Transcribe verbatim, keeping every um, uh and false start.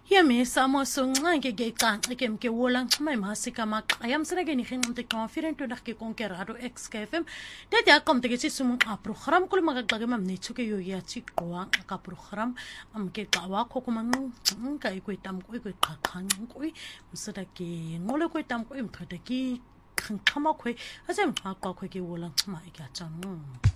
Yemi samo sunga ke ke kan ke ke wolang mai masika mak ayam sene ke ni khin te confident to ke conquerado x k f m te ya kom te ke sumu a program kul maga ga mam ni chuke yo ya chi kwa ka program am ke ka wa ko kuma ka ko tam ko ko ka kan ko musada ke ngole ko tam ko im thada ki kan kama ko asem ka ko ke wolang mai ga chang